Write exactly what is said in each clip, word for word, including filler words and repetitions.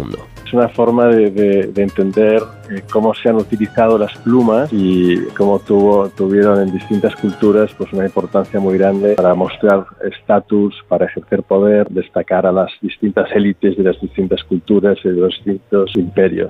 mundo. Es una forma de, de, de entender eh, cómo se han utilizado las plumas y cómo tuvo, tuvieron en distintas culturas pues una importancia muy grande para mostrar estatus, para ejercer poder, destacar a las distintas élites de las distintas culturas y de los distintos imperios.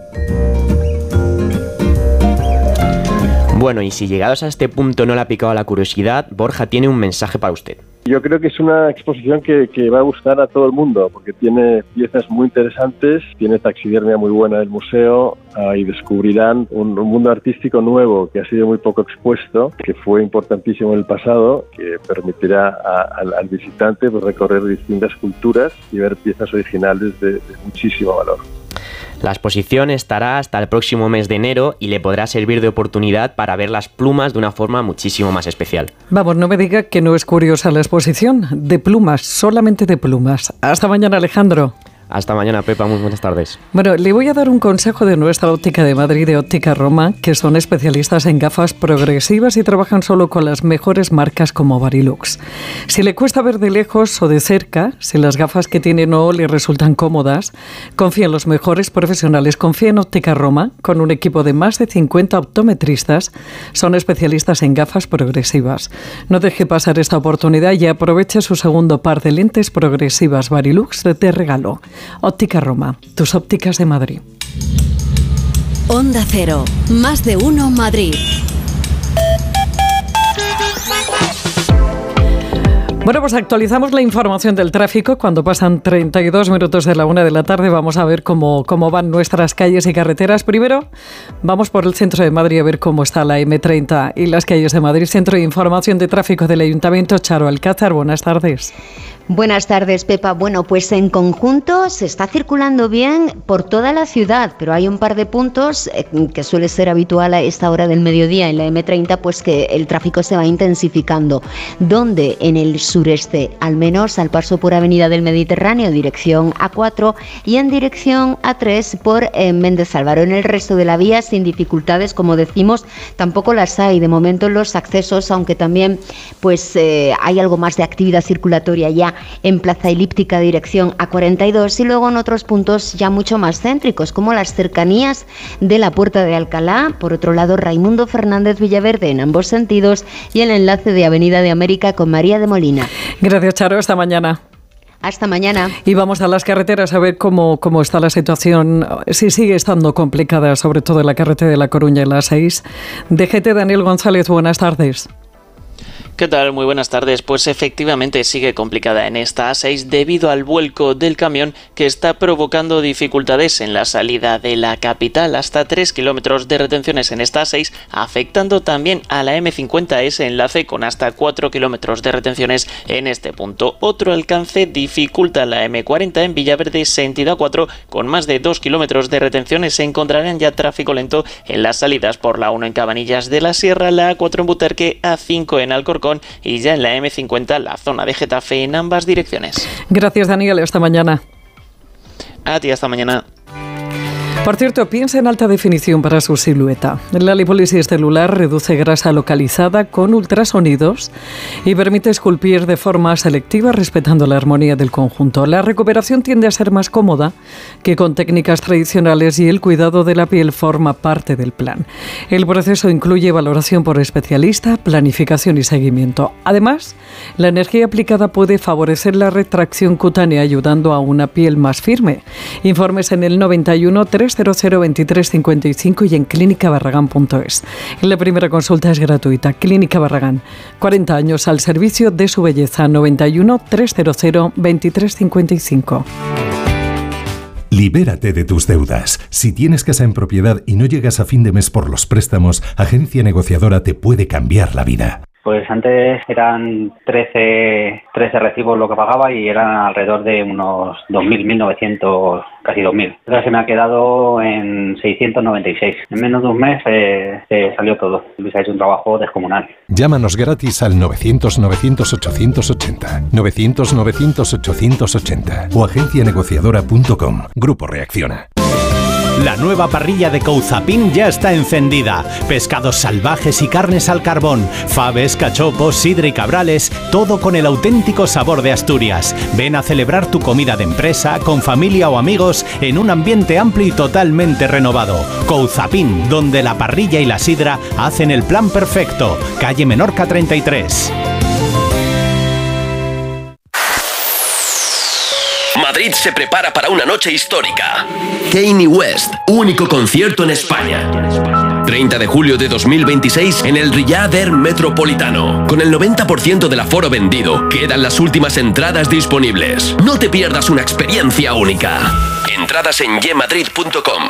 Bueno, y si llegados a este punto no le ha picado la curiosidad, Borja tiene un mensaje para usted. Yo creo que es una exposición que, que va a gustar a todo el mundo, porque tiene piezas muy interesantes, tiene taxidermia muy buena del museo, uh, y descubrirán un, un mundo artístico nuevo que ha sido muy poco expuesto, que fue importantísimo en el pasado, que permitirá a, al, al visitante pues, recorrer distintas culturas y ver piezas originales de, de muchísimo valor. La exposición estará hasta el próximo mes de enero y le podrá servir de oportunidad para ver las plumas de una forma muchísimo más especial. Vamos, no me diga que no es curiosa la exposición. De plumas, solamente de plumas. Hasta mañana, Alejandro. Hasta mañana, Pepa. Muy buenas tardes. Bueno, le voy a dar un consejo de nuestra óptica de Madrid, de Óptica Roma, que son especialistas en gafas progresivas y trabajan solo con las mejores marcas como Varilux. Si le cuesta ver de lejos o de cerca, si las gafas que tiene no le resultan cómodas, confía en los mejores profesionales. Confía en Óptica Roma, con un equipo de más de cincuenta optometristas. Son especialistas en gafas progresivas. No deje pasar esta oportunidad y aproveche su segundo par de lentes progresivas Varilux de regalo. Óptica Roma, tus ópticas de Madrid. Onda Cero, más de uno Madrid. Bueno, pues actualizamos la información del tráfico. Cuando pasan treinta y dos minutos de la una de la tarde, vamos a ver cómo, cómo van nuestras calles y carreteras. Primero, vamos por el centro de Madrid a ver cómo está la eme treinta y las calles de Madrid. Centro de Información de Tráfico del Ayuntamiento, Charo Alcázar. Buenas tardes. Buenas tardes, Pepa. Bueno, pues en conjunto se está circulando bien por toda la ciudad, pero hay un par de puntos eh, que suele ser habitual a esta hora del mediodía en la eme treinta, pues que el tráfico se va intensificando. Donde en el sureste, al menos al paso por Avenida del Mediterráneo, dirección A cuatro, y en dirección A tres por eh, Méndez Álvaro. En el resto de la vía, sin dificultades, como decimos, tampoco las hay. De momento en los accesos, aunque también pues eh, hay algo más de actividad circulatoria ya en Plaza Elíptica, dirección A cuarenta y dos, y luego en otros puntos ya mucho más céntricos, como las cercanías de la Puerta de Alcalá, por otro lado Raimundo Fernández Villaverde en ambos sentidos, y el enlace de Avenida de América con María de Molina. Gracias, Charo. Hasta mañana. Hasta mañana. Y vamos a las carreteras a ver cómo, cómo está la situación, si sigue estando complicada, sobre todo en la carretera de La Coruña en la A seis. D G T, Daniel González, buenas tardes. ¿Qué tal? Muy buenas tardes. Pues efectivamente sigue complicada en esta A seis debido al vuelco del camión que está provocando dificultades en la salida de la capital. Hasta tres kilómetros de retenciones en esta A seis, afectando también a la eme cincuenta, ese enlace con hasta cuatro kilómetros de retenciones en este punto. Otro alcance dificulta la eme cuarenta en Villaverde, sentido A cuatro, con más de dos kilómetros de retenciones. Se encontrarán ya tráfico lento en las salidas por la uno en Cabanillas de la Sierra, la A cuatro en Butarque, A cinco en Alcorcón y ya en la eme cincuenta la zona de Getafe en ambas direcciones. Gracias, Daniel. Hasta mañana. A ti, hasta mañana. Por cierto, piensa en alta definición para su silueta. La lipólisis celular reduce grasa localizada con ultrasonidos y permite esculpir de forma selectiva respetando la armonía del conjunto. La recuperación tiende a ser más cómoda que con técnicas tradicionales y el cuidado de la piel forma parte del plan. El proceso incluye valoración por especialista, planificación y seguimiento. Además, la energía aplicada puede favorecer la retracción cutánea ayudando a una piel más firme. Informes en el noventa y uno, trescientos veintitrés cincuenta y cinco y en clínica barragán punto es. La primera consulta es gratuita. Clínica Barragán, cuarenta años al servicio de su belleza. Noventa y uno, trescientos veintitrés cincuenta y cinco. Libérate de tus deudas. Si tienes casa en propiedad y no llegas a fin de mes por los préstamos, Agencia Negociadora te puede cambiar la vida. Pues antes eran trece, trece recibos lo que pagaba y eran alrededor de unos dos mil, mil novecientos, casi dos mil. Ahora se me ha quedado en seiscientos noventa y seis. En menos de un mes eh, se salió todo. Luis ha hecho un trabajo descomunal. Llámanos gratis al novecientos, novecientos, ochocientos ochenta, novecientos, novecientos, ochocientos ochenta o agencia negociadora punto com. Grupo Reacciona. La nueva parrilla de Couzapin ya está encendida. Pescados salvajes y carnes al carbón, faves, cachopos, sidra y cabrales, todo con el auténtico sabor de Asturias. Ven a celebrar tu comida de empresa, con familia o amigos, en un ambiente amplio y totalmente renovado. Couzapin, donde la parrilla y la sidra hacen el plan perfecto. Calle Menorca treinta y tres. Madrid se prepara para una noche histórica. Kanye West, único concierto en España. treinta de julio de dos mil veintiséis en el Riyadh Air Metropolitano. Con el noventa por ciento del aforo vendido, quedan las últimas entradas disponibles. No te pierdas una experiencia única. Entradas en ye madrid punto com.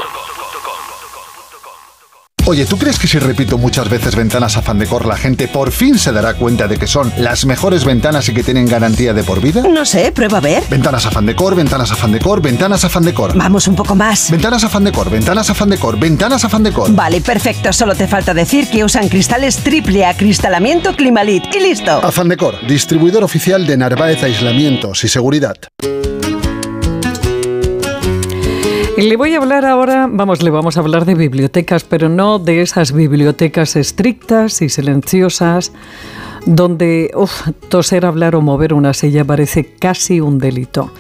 Oye, ¿tú crees que si repito muchas veces Ventanas Afán Decor, la gente por fin se dará cuenta de que son las mejores ventanas y que tienen garantía de por vida? No sé, prueba a ver. Ventanas Afán Decor, Ventanas Afán Decor, Ventanas Afán Decor. Vamos un poco más. Ventanas Afán Decor, Ventanas Afán Decor, Ventanas Afán Decor. Vale, perfecto. Solo te falta decir que usan cristales triple acristalamiento Climalit y listo. Afán Decor, distribuidor oficial de Narváez Aislamientos y Seguridad. Le voy a hablar ahora, vamos, le vamos a hablar de bibliotecas, pero no de esas bibliotecas estrictas y silenciosas donde uf, toser, hablar o mover una silla parece casi un delito.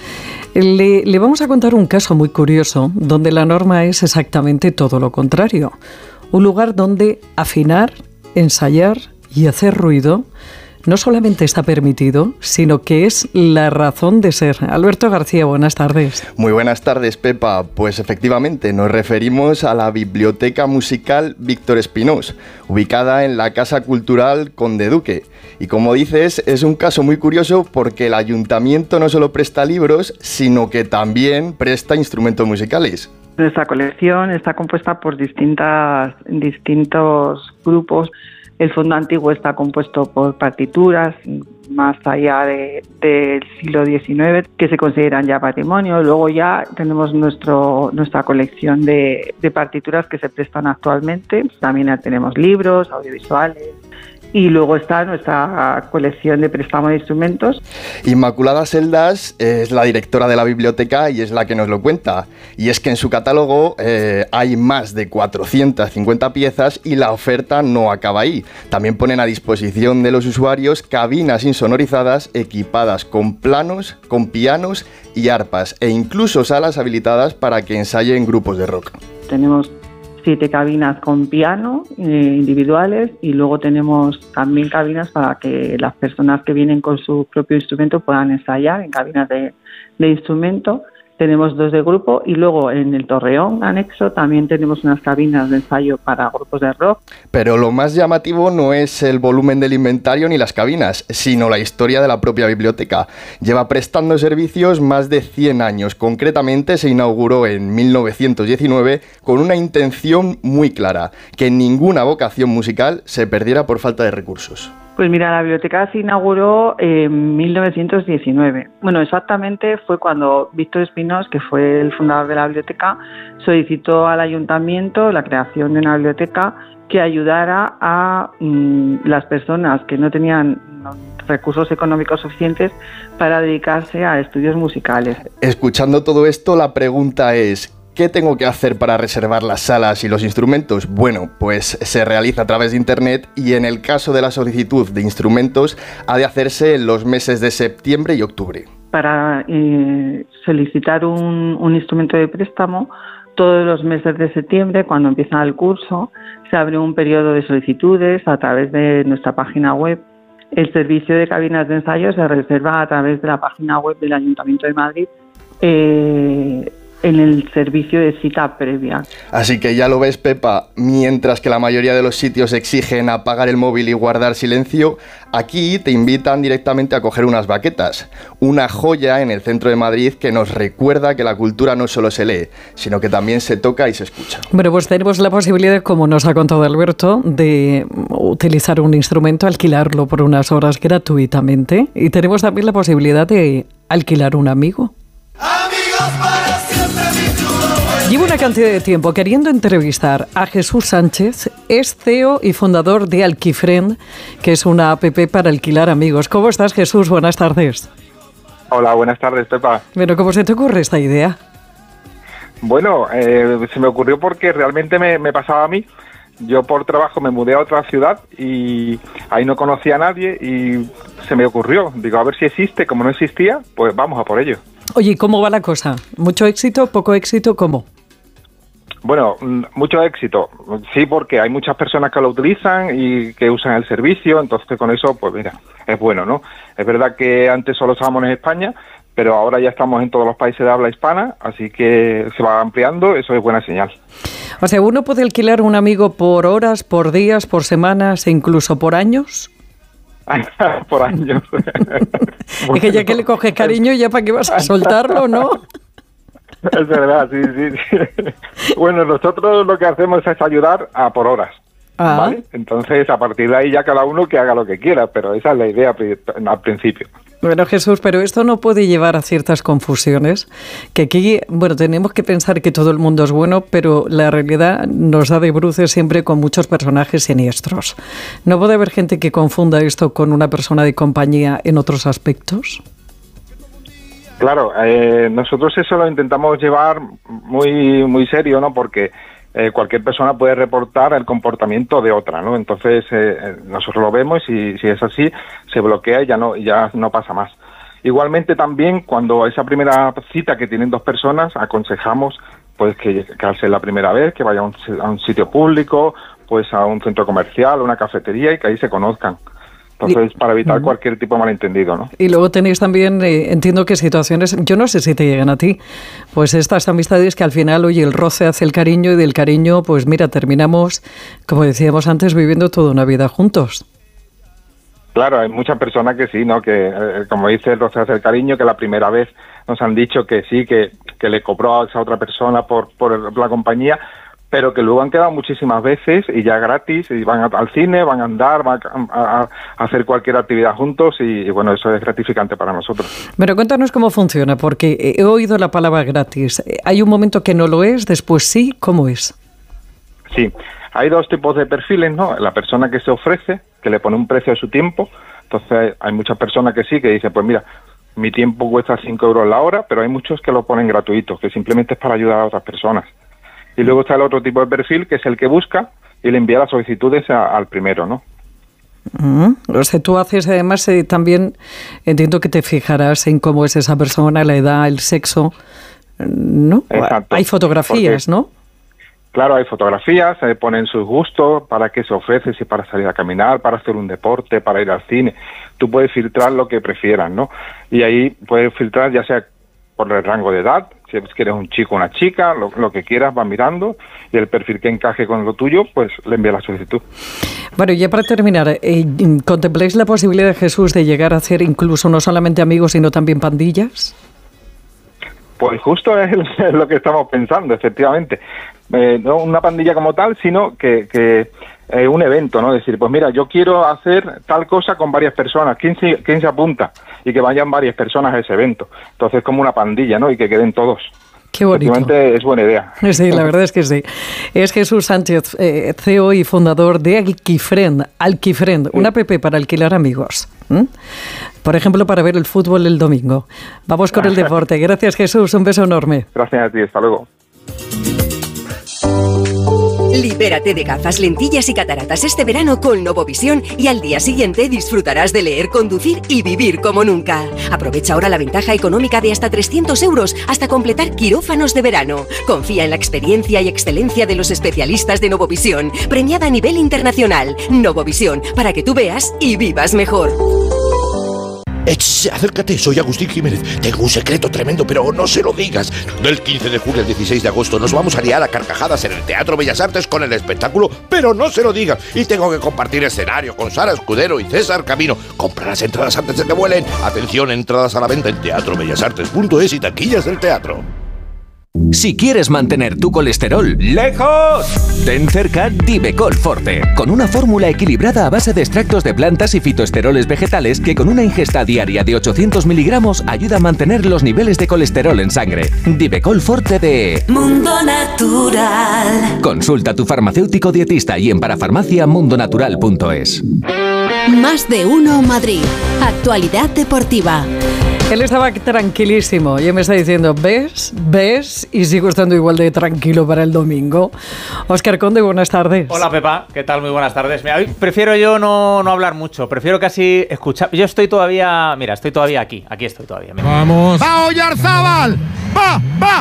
Le, le vamos a contar un caso muy curioso donde la norma es exactamente todo lo contrario. Un lugar donde afinar, ensayar y hacer ruido no solamente está permitido, sino que es la razón de ser. Alberto García, buenas tardes. Muy buenas tardes, Pepa. Pues efectivamente, nos referimos a la Biblioteca Musical Víctor Espinós, ubicada en la Casa Cultural Conde Duque. Y como dices, es un caso muy curioso porque el ayuntamiento no solo presta libros, sino que también presta instrumentos musicales. Nuestra colección está compuesta por distintas, distintos grupos. El fondo antiguo está compuesto por partituras más allá de, del siglo diecinueve que se consideran ya patrimonio. Luego ya tenemos nuestro, nuestra colección de, de partituras que se prestan actualmente. También tenemos libros, audiovisuales. Y luego está nuestra colección de préstamo de instrumentos. Inmaculada Seldas es la directora de la biblioteca y es la que nos lo cuenta. Y es que en su catálogo eh, hay más de cuatrocientas cincuenta piezas y la oferta no acaba ahí. También ponen a disposición de los usuarios cabinas insonorizadas equipadas con planos, con pianos y arpas e incluso salas habilitadas para que ensayen grupos de rock. Tenemos siete cabinas con piano eh, individuales y luego tenemos también cabinas para que las personas que vienen con su propio instrumento puedan ensayar en cabinas de, de instrumento. Tenemos dos de grupo y luego en el torreón anexo también tenemos unas cabinas de ensayo para grupos de rock. Pero lo más llamativo no es el volumen del inventario ni las cabinas, sino la historia de la propia biblioteca. Lleva prestando servicios más de cien años. Concretamente se inauguró en mil novecientos diecinueve con una intención muy clara, que ninguna vocación musical se perdiera por falta de recursos. Pues mira, la biblioteca se inauguró en mil novecientos diecinueve. Bueno, exactamente fue cuando Víctor Espinós, que fue el fundador de la biblioteca, solicitó al ayuntamiento la creación de una biblioteca que ayudara a mmm, las personas que no tenían recursos económicos suficientes para dedicarse a estudios musicales. Escuchando todo esto, la pregunta es: ¿qué tengo que hacer para reservar las salas y los instrumentos? Bueno, pues se realiza a través de internet y en el caso de la solicitud de instrumentos ha de hacerse en los meses de septiembre y octubre. Para eh, solicitar un, un instrumento de préstamo, todos los meses de septiembre, cuando empieza el curso, se abre un periodo de solicitudes a través de nuestra página web. El servicio de cabinas de ensayo se reserva a través de la página web del Ayuntamiento de Madrid, eh, en el servicio de cita previa. Así que ya lo ves, Pepa, mientras que la mayoría de los sitios exigen apagar el móvil y guardar silencio, aquí te invitan directamente a coger unas baquetas, una joya en el centro de Madrid que nos recuerda que la cultura no solo se lee, sino que también se toca y se escucha. Bueno, pues tenemos la posibilidad, como nos ha contado Alberto, de utilizar un instrumento, alquilarlo por unas horas gratuitamente, y tenemos también la posibilidad de alquilar un amigo. Llevo una cantidad de tiempo queriendo entrevistar a Jesús Sánchez, es C E O y fundador de Alquifriend, que es una app para alquilar amigos. ¿Cómo estás, Jesús? Buenas tardes. Hola, buenas tardes, Pepa. Bueno, ¿cómo se te ocurre esta idea? Bueno, eh, se me ocurrió porque realmente me, me pasaba a mí. Yo por trabajo me mudé a otra ciudad y ahí no conocía a nadie y se me ocurrió. Digo, a ver si existe. Como no existía, pues vamos a por ello. Oye, ¿cómo va la cosa? ¿Mucho éxito? ¿Poco éxito? ¿Cómo? Bueno, mucho éxito. Sí, porque hay muchas personas que lo utilizan y que usan el servicio. Entonces con eso, pues mira, es bueno, ¿no? Es verdad que antes solo estábamos en España, pero ahora ya estamos en todos los países de habla hispana, así que se va ampliando, eso es buena señal. O sea, ¿uno puede alquilar un amigo por horas, por días, por semanas e incluso por años? Por años. Es que ya que le coges cariño, ya para qué vas a soltarlo, ¿no? Es verdad, sí, sí, sí. Bueno, nosotros lo que hacemos es ayudar a por horas. Ah. ¿Vale? Entonces, a partir de ahí ya cada uno que haga lo que quiera, pero esa es la idea al principio. Bueno, Jesús, pero esto no puede llevar a ciertas confusiones, que aquí, bueno, tenemos que pensar que todo el mundo es bueno, pero la realidad nos da de bruces siempre con muchos personajes siniestros. ¿No puede haber gente que confunda esto con una persona de compañía en otros aspectos? Claro, eh, nosotros eso lo intentamos llevar muy, muy serio, ¿no? Porque Eh, cualquier persona puede reportar el comportamiento de otra, ¿no? Entonces eh, nosotros lo vemos y si es así se bloquea y ya no ya no pasa más. Igualmente también cuando esa primera cita que tienen dos personas aconsejamos pues que, que al ser la primera vez que vaya a un, a un sitio público, pues a un centro comercial, una cafetería y que ahí se conozcan. Entonces, para evitar uh-huh. cualquier tipo de malentendido, ¿no? Y luego tenéis también, eh, entiendo que situaciones, yo no sé si te llegan a ti, pues estas amistades que al final, oye, el roce hace el cariño y del cariño, pues mira, terminamos, como decíamos antes, viviendo toda una vida juntos. Claro, hay muchas personas que sí, ¿no? Que, eh, como dice, el roce hace el cariño, que la primera vez nos han dicho que sí, que, que le cobró a esa otra persona por, por la compañía, pero que luego han quedado muchísimas veces y ya gratis, y van a, al cine, van a andar, van a, a hacer cualquier actividad juntos y, y bueno, eso es gratificante para nosotros. Pero cuéntanos cómo funciona, porque he oído la palabra gratis. ¿Hay un momento que no lo es, después sí? ¿Cómo es? Sí, hay dos tipos de perfiles, ¿no? La persona que se ofrece, que le pone un precio a su tiempo, entonces hay muchas personas que sí, que dicen, pues mira, mi tiempo cuesta cinco euros la hora, pero hay muchos que lo ponen gratuito, que simplemente es para ayudar a otras personas. Y luego está el otro tipo de perfil, que es el que busca y le envía las solicitudes a, al primero, ¿no? Uh-huh. O sea, tú haces además eh, también, entiendo que te fijarás en cómo es esa persona, la edad, el sexo, ¿no? Exacto. Hay fotografías, porque, ¿no? Claro, hay fotografías, se ponen sus gustos, para qué se ofrece, si para salir a caminar, para hacer un deporte, para ir al cine. Tú puedes filtrar lo que prefieras, ¿no? Y ahí puedes filtrar ya sea por el rango de edad, si quieres un chico o una chica, lo, lo que quieras, vas mirando y el perfil que encaje con lo tuyo, pues le envía la solicitud. Bueno, ya para terminar, eh, ¿contempláis la posibilidad, Jesús, de llegar a hacer incluso no solamente amigos, sino también pandillas? Pues justo es lo que estamos pensando, efectivamente. Eh, no una pandilla como tal, sino que, que eh, un evento, ¿no? Decir, pues mira, yo quiero hacer tal cosa con varias personas, ¿quién se, quién se apunta? Y que vayan varias personas a ese evento. Entonces, como una pandilla, ¿no? Y que queden todos. Qué bonito. Efectivamente, es buena idea. Sí, la verdad es que sí. Es Jesús Sánchez, eh, C E O y fundador de Alquifriend, Alquifriend, sí. Una app para alquilar amigos. ¿Mm? Por ejemplo, para ver el fútbol el domingo. Vamos con el deporte. Gracias, Jesús. Un beso enorme. Gracias a ti. Hasta luego. Libérate de gafas, lentillas y cataratas este verano con Novovisión y al día siguiente disfrutarás de leer, conducir y vivir como nunca. Aprovecha ahora la ventaja económica de hasta trescientos euros hasta completar quirófanos de verano. Confía en la experiencia y excelencia de los especialistas de Novovisión, premiada a nivel internacional. Novovisión, para que tú veas y vivas mejor. Ech, acércate, soy Agustín Jiménez. Tengo un secreto tremendo, pero no se lo digas. Del quince de julio al dieciséis de agosto nos vamos a liar a carcajadas en el Teatro Bellas Artes con el espectáculo, pero no se lo digas. Y tengo que compartir escenario con Sara Escudero y César Camino. Compra las entradas antes de que vuelen. Atención, entradas a la venta en teatro bellas artes punto es y taquillas del teatro. Si quieres mantener tu colesterol lejos, ten cerca Divecol Forte, con una fórmula equilibrada a base de extractos de plantas y fitoesteroles vegetales que con una ingesta diaria de ochocientos miligramos ayuda a mantener los niveles de colesterol en sangre. Divecol Forte de Mundo Natural. Consulta a tu farmacéutico dietista y en parafarmacia mundo natural punto es. Más de uno Madrid. Actualidad deportiva. Él estaba tranquilísimo y él me está diciendo, ¿ves? ¿Ves? Y sigo estando igual de tranquilo para el domingo. Óscar Conde, buenas tardes. Hola, Pepa. ¿Qué tal? Muy buenas tardes. Mira, hoy prefiero yo no, no hablar mucho. Prefiero casi escuchar. Yo estoy todavía... Mira, estoy todavía aquí. Aquí estoy todavía. Mira. Vamos. ¡Va Oyarzábal! ¡Va! ¡Va!